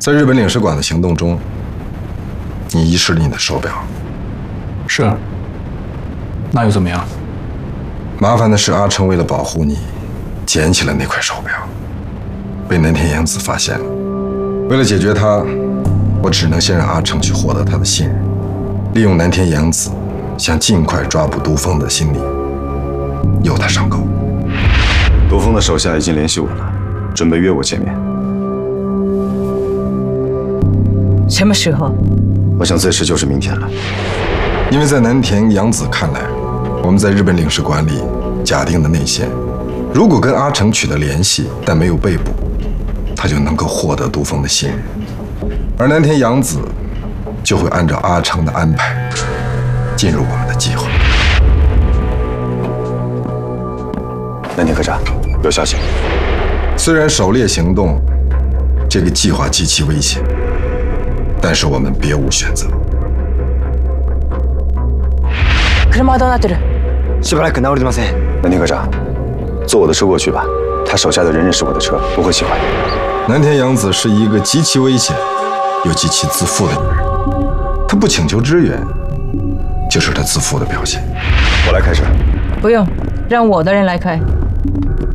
在日本领事馆的行动中，你遗失了你的手表。 是。那又怎么样？ 麻烦的是，阿成为了保护你，捡起了那块手表，被南田洋子发现了。为了解决他，我只能先让阿成去获得他的信任，利用南田洋子想尽快抓捕毒蜂的心理，诱他上钩。 毒蜂的手下已经联系我了，准备约我见面。 什么时候？ 我想最迟就是明天了。 因为在南田洋子看来，我们在日本领事馆里假定的内线，如果跟阿成取得联系，但没有被捕，他就能够获得毒蜂的信任，而南田洋子就会按照阿成的安排进入我们的计划。 南田科长，有消息。 虽然狩猎行动这个计划极其危险，但是我们别无选择。 車はどうなってる？ しばらく直りません。南田科长，坐我的车过去吧。他手下的人认识我的车，不会喜欢。 南田洋子是一个极其危险又极其自负的女人，她不请求支援，就是她自负的表现。 我来开车。 不用，让我的人来开。